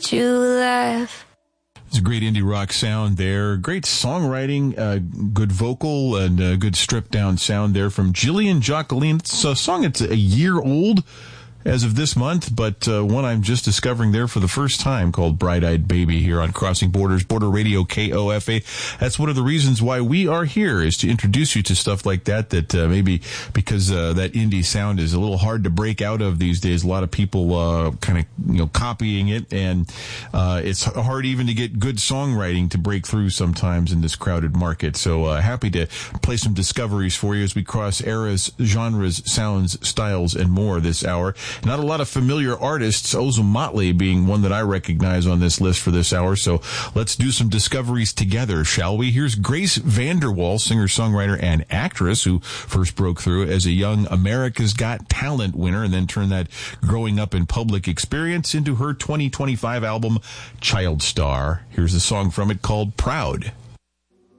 made you laugh. It's a great indie rock sound there. Great songwriting, good vocal, and good stripped-down sound there from Jillian Jacqueline. It's a song that's a year old as of this month, but one I'm just discovering there for the first time, called Bright-Eyed Baby, here on Crossing Borders, Border Radio KOFA. That's one of the reasons why we are here, is to introduce you to stuff like that maybe because that indie sound is a little hard to break out of these days. A lot of people kind of copying it, and it's hard even to get good songwriting to break through sometimes in this crowded market. So happy to play some discoveries for you as we cross eras, genres, sounds, styles, and more this hour. Not a lot of familiar artists, Ozomatli being one that I recognize on this list for this hour. So let's do some discoveries together, shall we? Here's Grace VanderWaal, singer-songwriter and actress, who first broke through as a young America's Got Talent winner and then turned that growing up in public experience into her 2025 album, Child Star. Here's a song from it called Proud.